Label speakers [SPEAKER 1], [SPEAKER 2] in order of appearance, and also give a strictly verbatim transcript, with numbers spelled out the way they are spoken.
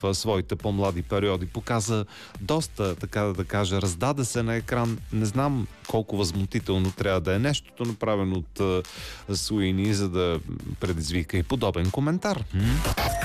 [SPEAKER 1] в своите по-млади периоди. Показа доста, така да кажа, раздаде се на екран. Не знам колко възмутително трябва да е нещото, направено от Суини, за да предизвика и подобен коментар.